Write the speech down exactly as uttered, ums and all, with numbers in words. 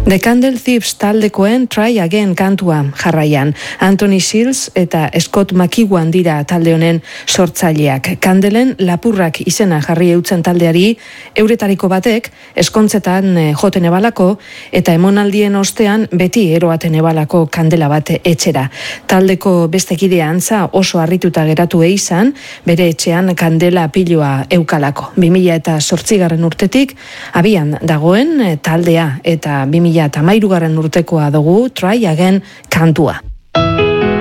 The Candle Thieves taldekoen Try Again kantua jarraian. Anthony Shields eta Scott McEwan dira talde honen sortzaileak. Kandelen lapurrak izena jarri eutzen taldeari, euretariko batek eskontzetan joten ebalako eta emonaldien ostean beti eroaten ebalako kandela bat etxera. Taldeko beste kidea antza oso harrituta geratu izan, bere etxean kandela piloa eukalako. bi mila eta zortzigarren urtetik abian dagoen taldea eta bi mila eta hamairugarren urtekoa dugu Try Again kantua.